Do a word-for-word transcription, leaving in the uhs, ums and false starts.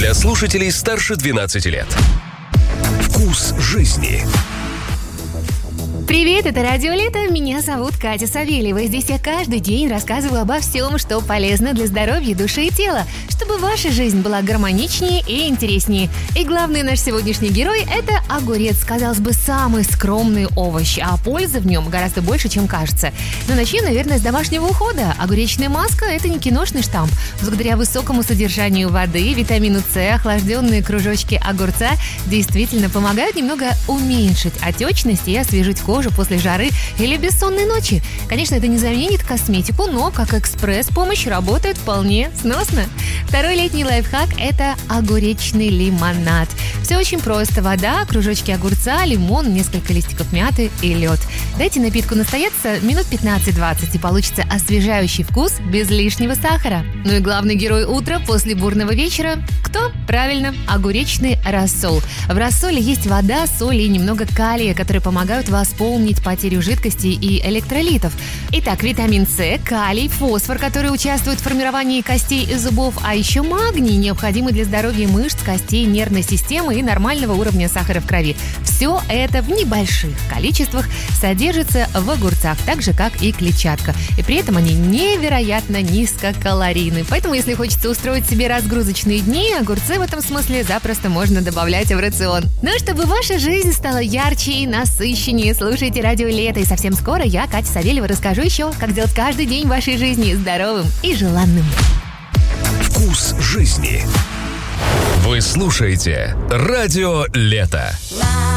для слушателей старше двенадцати лет. Вкус жизни. Привет, это Радио Лето, меня зовут Катя Савельева. Здесь я каждый день рассказываю обо всем, что полезно для здоровья души и тела, чтобы ваша жизнь была гармоничнее и интереснее. И главный наш сегодняшний герой – это огурец, казалось бы, самый скромный овощ, а пользы в нем гораздо больше, чем кажется. Но начнем, наверное, с домашнего ухода. Огуречная маска – это не киношный штамп. Благодаря высокому содержанию воды, витамину С, охлажденные кружочки огурца действительно помогают немного уменьшить отечность и освежить кожу после жары или бессонной ночи. Конечно, это не заменит косметику, но как экспресс-помощь работает вполне сносно. Второй летний лайфхак – это огуречный лимонад. Все очень просто. Вода, кружочки огурца, лимон, несколько листиков мяты и лед. Дайте напитку настояться минут пятнадцать-двадцать, и получится освежающий вкус без лишнего сахара. Ну и главный герой утра после бурного вечера – кто? Правильно, огуречный рассол. В рассоле есть вода, соль и немного калия, которые помогают восполнить потерю жидкости и электролитов. Итак, витамин С, калий, фосфор, которые участвуют в формировании костей и зубов, а еще магний, необходимый для здоровья мышц, костей, нервной системы и нормального уровня сахара в крови. Все это в небольших количествах содержится в огурцах, так же, как и клетчатка. И при этом они невероятно низкокалорийны. Поэтому, если хочется устроить себе разгрузочные дни, огурцы в этом смысле запросто можно добавлять в рацион. Ну, чтобы ваша жизнь стала ярче и насыщеннее, слушайте Радио Лето. И совсем скоро я, Катя Савельева, расскажу еще, как сделать каждый день вашей жизни здоровым и желанным. Вкус жизни. Вы слушаете Радио Лето.